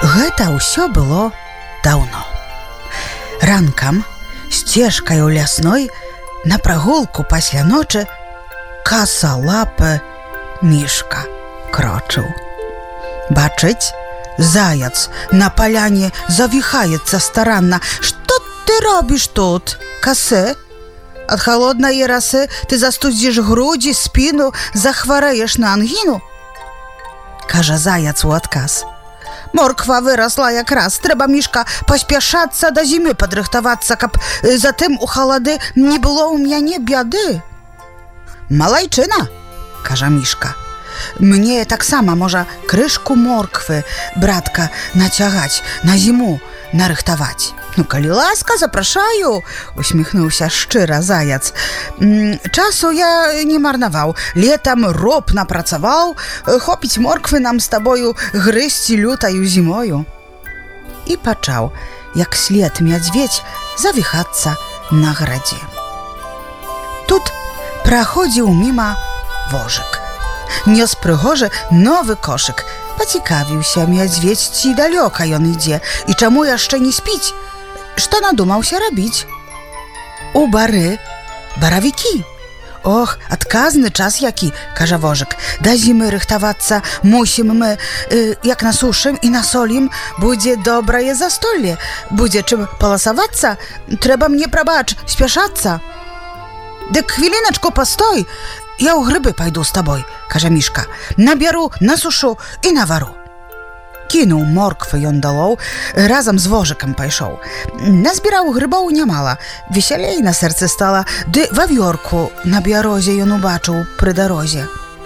Гэта ўсё было даўно. Ранкам сцежкаю лясной на прагулку пасля ночы касалапы мішка крочыў. Бачыць, заяц на паляне завіхаецца старанна. Што ты робіш тут, касэ? Ад халоднай расы ты застудзіш грудзі, спіну, захварэеш на ангіну? Кажа заяц у адказ. Морква вырасла якраз, трэба, мішка, паспяшацца да зімы падрыхтавацца, каб затым у халады не было ў мяне бяды. Малайчына, кажа мішка, мне таксама можа крышку морквы, братка, нацягаць, на зіму нарыхтаваць. Ну, калі ласка, запрашаю, усміхнуўся шчыра заяц. Часу я не марнаваў, летам ропна працаваў, хопіць морквы нам з табою грызці лютаю зімою. І пачаў, як след мядзведзь, завіхацца на градзе. Тут праходзіў міма вожык. Нёс прыгожы новы кошык. Пацікавіўся мядзведзь, ці далёка ён ідзе, і чаму яшчэ не спіць? Што надумаўся рабіць? У бары баравікі. Ох, адказны час які, кажа вожык. Да зімы рыхтавацца мусім мы, як насушым і насолім, будзе добрае застолле. Будзе чым паласавацца, трэба мне, прабач, спяшацца. Дык хвіліначку пастой, я ў грыбы пайду з табой, кажа мішка. Набяру, насушу і навару. Кінуў морквы ён далоў, разам з вожыкам пайшоў. Назбіраў грыбоў нямала, весялей на сэрцы стала, ды вавёрку на бярозе ён убачыў пры дарозе.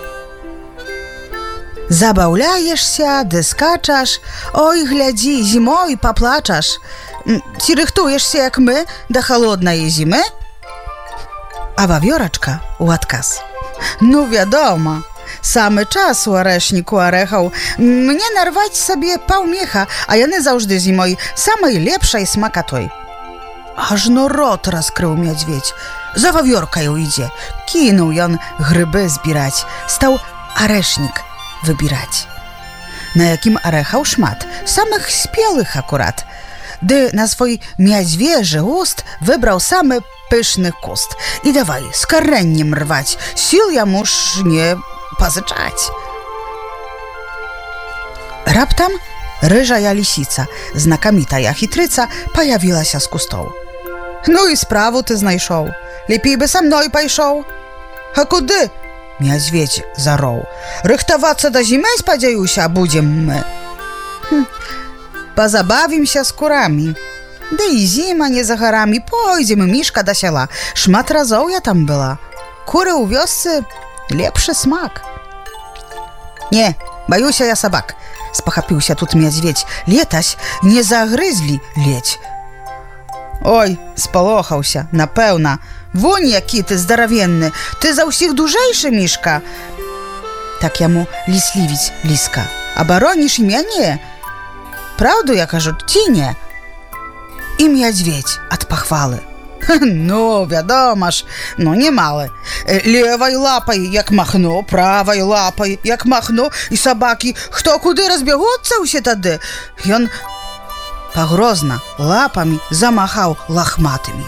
Забаўляешся, ды скачаш, ой, глядзі, зімой паплачаш. Ці рыхтуешся, як мы, да халоднае зімы? А вавёрачка ў адказ. Ну, вядома, самы час у арэшніку арэхаў. Мне нарваць сабе паўмеха, а яны заўжды зімой самай лепшай смакатой. Ажно рот раскрыў мядзведзь. За вавёркаю ідзе. Кінуў ён грыбы збіраць, стаў арэшнік выбіраць. На якім арэхаў шмат, самых спелых акурат. Ды на свой мядзвежы густ выбраў самы пышны куст. І давай з карэннем рваць, сіл яму ж не пазычаць. Раптам рыжая лісіца, знакамітая хітрыца, паявілася з кустоў. Ну і справу ты знайшоў, лепей бы са мной пайшоў. А куды? Мядзведзь зароў. Рыхтавацца да зімы, спадзяюся, будзем мы. Пазабавімся з курамі. Ды і зіма не за гарамі, пойдзем, мішка, да сяла. Шмат разоў я там была. Куры ў вёсцы лепшы смак. Не, баюся я сабак, спахапіўся тут мядзведзь. Летась не загрызлі ледзь. Ой, спалохаўся, напэўна. Вунь, які ты здаравенны, ты за ўсіх дужэйшы, мішка. Так яму ліслівіць ліска. Абароніш мяне? Праўду я кажу, ці не? І мядзведзь ад пахвалы. Ну, вядома ж, ну немалы. Левай лапай, як махну, правай лапай, як махну, і сабакі хто куды разбягуцца ўсе тады. Ён пагрозна лапамі замахаў лахматымі.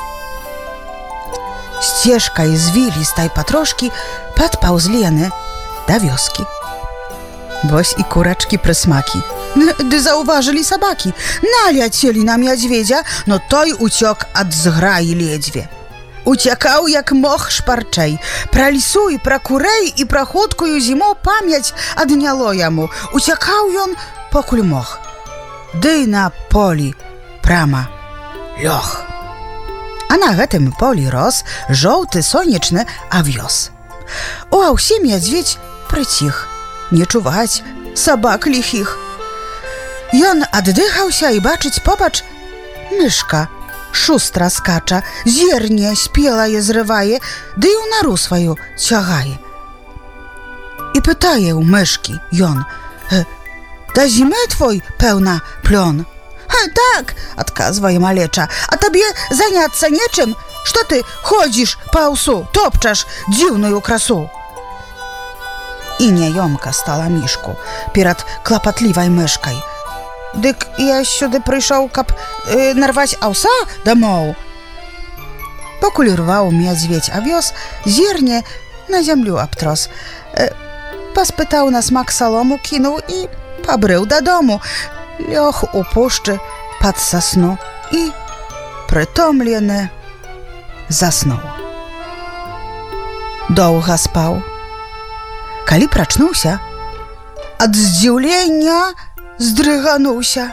Сцежкай звілістай патрошкі падпаўзлі яны да вёскі. Вось і курачкі прысмакі. Ды заўважылі сабакі, наляцелі на мядзведзя, но той уцёк ад зграі ледзьве. Уцякаў як мог шпарчэй. Пра лісу і пра курэй і пра хуткую зіму памяць адняло яму. Уцякаў ён покуль мог. Ды на полі прама лёг. А на гэтым полі рос жоўты сонечны авёс. У аўсе мядзведзь прыціх. Не чуваць сабак ліхіх. Ён аддыхаўся і бачыць побач мышка. Шустра скача, зерне спелае зрывае, ды і ў нару сваю цягае. І пытае ў мышкі ён: да зімы твой, пэўна, плён? Так, адказвае малеча, а табе заняцца нечым? Што ты ходзіш па аўсу, топчаш дзіўную красу? І няёмка стала мішку перад клапатлівай мышкай. Дык я сюды прыйшоў, каб нарваць аўса дамоў. Покуль рваў мядзведь авёс, зерне на зямлю абтрос. Паспытаў на смак салому, кінуў і пабрыў дадому. Лёг у пушчы пад сасну і, прытомлены, заснуў. Доўга спаў. Калі прачнуўся, ад здзіўлення здрыгануўся.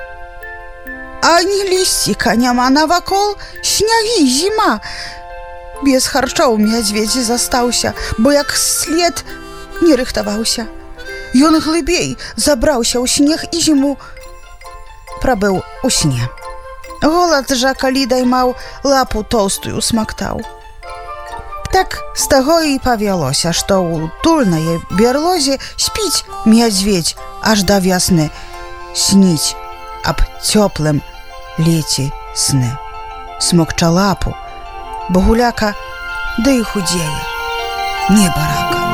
Ані лісціка няма, навакол снягі зіма. Без харчоў мядзведзь застаўся, бо як след не рыхтаваўся. Ён глыбей забраўся ў снег і зіму прабыў у сне. Голад жа, калі даймаў, лапу тоўстую смактаў. Так з таго і павялося, што ў тульнай бярлозе спіць мядзведь аж да вясны, сніць аб цёплым леце сны. Смокча лапу, бо гуляка, да і худзее, неба рака.